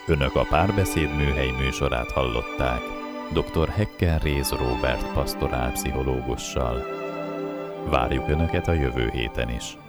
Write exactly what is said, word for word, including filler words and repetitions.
Önök a Párbeszéd műhely műsorát hallották doktor Hekker Réz Róbert pasztorálpszichológussal. Várjuk Önöket a jövő héten is.